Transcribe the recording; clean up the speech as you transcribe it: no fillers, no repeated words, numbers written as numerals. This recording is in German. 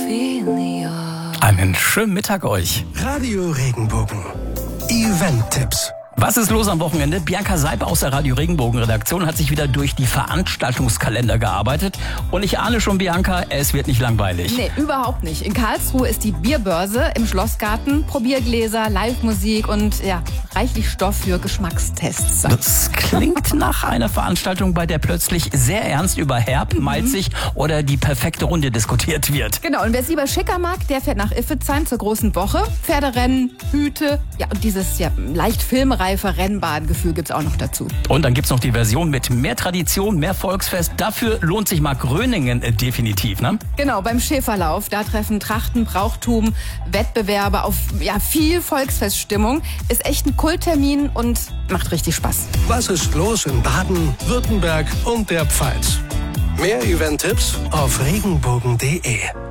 Einen schönen Mittag euch. Radio Regenbogen. Event-Tipps. Was ist los am Wochenende? Bianca Seib aus der Radio Regenbogen Redaktion hat sich wieder durch die Veranstaltungskalender gearbeitet. Und ich ahne schon, Bianca, es wird nicht langweilig. Nee, überhaupt nicht. In Karlsruhe ist die Bierbörse im Schlossgarten. Probiergläser, Live-Musik und reichlich Stoff für Geschmackstests. Das klingt nach einer Veranstaltung, bei der plötzlich sehr ernst über herb, malzig oder die perfekte Runde diskutiert wird. Genau, und wer es lieber schicker mag, der fährt nach Iffezheim zur großen Woche. Pferderennen, Hüte, und dieses leicht filmreife Rennbahngefühl gibt's auch noch dazu. Und dann gibt's noch die Version mit mehr Tradition, mehr Volksfest. Dafür lohnt sich Mark Gröningen definitiv, ne? Genau, beim Schäferlauf, da treffen Trachten, Brauchtum, Wettbewerbe auf viel Volksfeststimmung. Ist echt ein Kulttermin und macht richtig Spaß. Was ist los in Baden, Württemberg und der Pfalz? Mehr Event-Tipps auf regenbogen.de.